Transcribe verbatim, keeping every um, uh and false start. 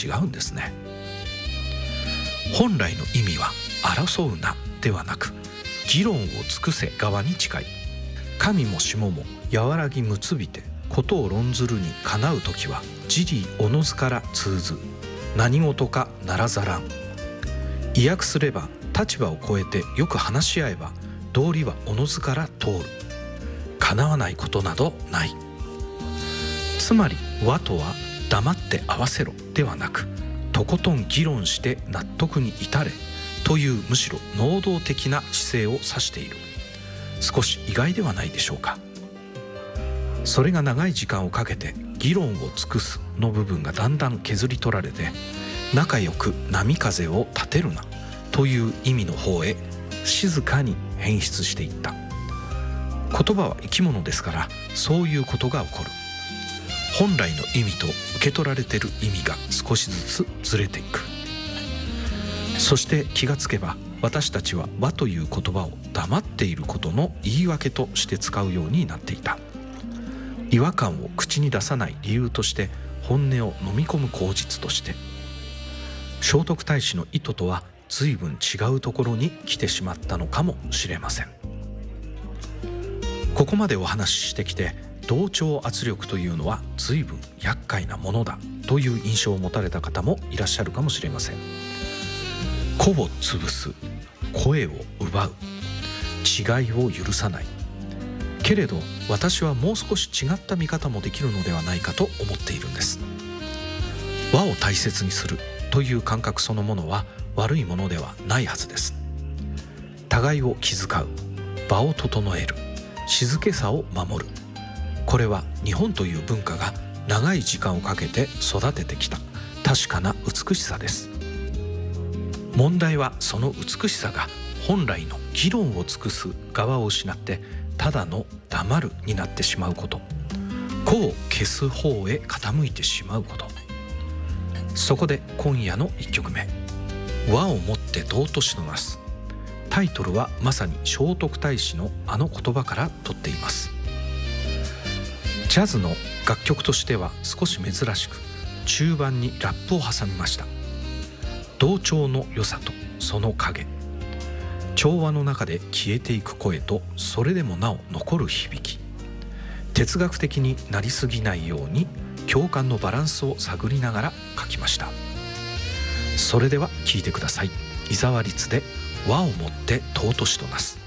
違うんですね。本来の意味は争うなではなく、議論を尽くせ側に近い。神も下も和らぎ結びてことを論ずるにかなうときは、自利おのずから通ず、何事かならざらん。意訳すれば、立場を超えてよく話し合えば道理はおのずから通る。叶わないことなどない。つまり和とは黙って合わせろではなく、とことん議論して納得に至れという、むしろ能動的な姿勢を指している。少し意外ではないでしょうか。それが長い時間をかけて議論を尽くすの部分がだんだん削り取られて、仲良く波風を立てるなという意味の方へ静かに変質していった。言葉は生き物ですから、そういうことが起こる。本来の意味と受け取られている意味が少しずつずれていく。そして気がつけば、私たちは和という言葉を黙っていることの言い訳として使うようになっていた。違和感を口に出さない理由として、本音を飲み込む口実として。聖徳太子の意図とは随分違うところに来てしまったのかもしれません。ここまでお話ししてきて、同調圧力というのは随分厄介なものだという印象を持たれた方もいらっしゃるかもしれません。個を潰す、声を奪う、違いを許さない。けれど私はもう少し違った見方もできるのではないかと思っているんです。和を大切にするという感覚そのものは悪いものではないはずです。互いを気遣う、場を整える、静けさを守る、これは日本という文化が長い時間をかけて育ててきた確かな美しさです。問題はその美しさが本来の議論を尽くす側を失って、ただの黙るになってしまうこと、個を消す方へ傾いてしまうこと。そこで今夜のいっきょくめ、和をもって尊しとなす。タイトルはまさに聖徳太子のあの言葉から取っています。ジャズの楽曲としては少し珍しく、中盤にラップを挟みました。同調の良さとその影、調和の中で消えていく声と、それでもなお残る響き、哲学的になりすぎないように共感のバランスを探りながら書きました。それでは聴いてください。伊沢律で和をもって尊しとなす。